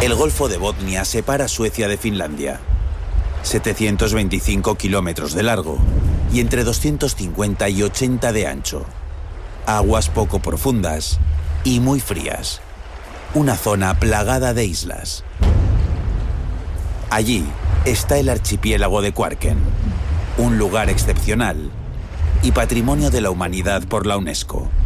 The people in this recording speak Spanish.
El Golfo de Botnia separa Suecia de Finlandia. 725 kilómetros de largo y entre 250 y 80 de ancho. Aguas poco profundas y muy frías. Una zona plagada de islas. Allí está el archipiélago de Kvarken, un lugar excepcional y patrimonio de la humanidad por la UNESCO.